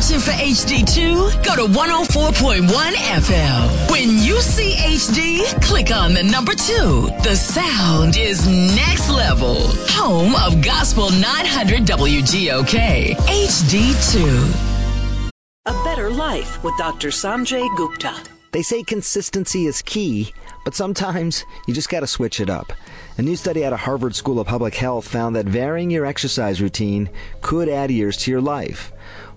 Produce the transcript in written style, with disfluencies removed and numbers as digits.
Searching for HD2? Go to 104.1 FM. When you see HD, click on the number 2. The sound is next level. Home of Gospel 900 WGOK. HD2. A Better Life with Dr. Sanjay Gupta. They say consistency is key, but sometimes you just got to switch it up. A new study out of Harvard School of Public Health found that varying your exercise routine could add years to your life.